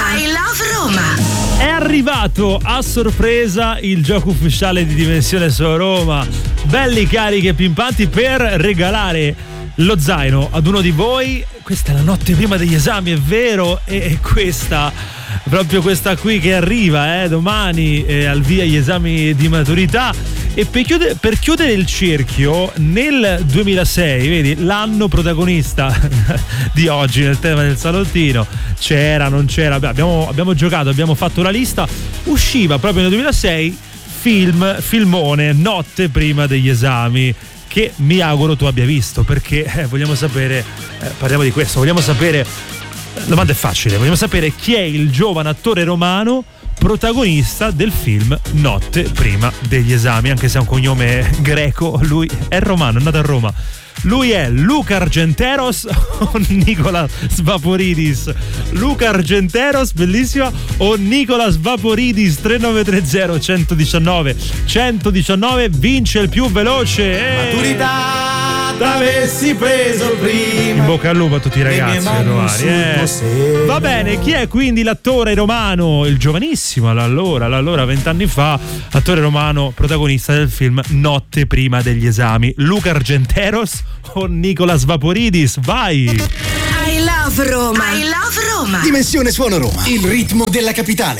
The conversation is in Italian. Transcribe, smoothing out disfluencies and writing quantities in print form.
Roma. I love Roma. È arrivato a sorpresa il gioco ufficiale di Dimensione su Roma. Belli, carichi e pimpanti per regalare lo zaino ad uno di voi. Questa è la notte prima degli esami, è vero, e questa, proprio questa qui che arriva domani al via gli esami di maturità. E per chiudere il cerchio, nel 2006, vedi, l'anno protagonista di oggi nel tema del salottino, c'era, non c'era, abbiamo giocato, abbiamo fatto la lista, usciva proprio nel 2006 filmone Notte prima degli esami, che mi auguro tu abbia visto, perché vogliamo sapere, parliamo di questo, vogliamo sapere, la domanda è facile, vogliamo sapere chi è il giovane attore romano protagonista del film Notte prima degli esami, anche se ha un cognome greco, lui è romano, è nato a Roma. Lui è Luca Argenteros o Nicola Svaporidis? Luca Argenteros, bellissima, o Nicola Svaporidis? 3930 119 vince il più veloce. Maturità t'avessi preso prima. In bocca al lupo a tutti i ragazzi romani. Va bene, chi è quindi l'attore romano, il giovanissimo allora 20 anni fa, attore romano protagonista del film Notte prima degli esami? Luca Argenteros o Nicola Svaporidis? Vai! I love Roma. I love Roma. Dimensione Suono Roma, il ritmo della capitale.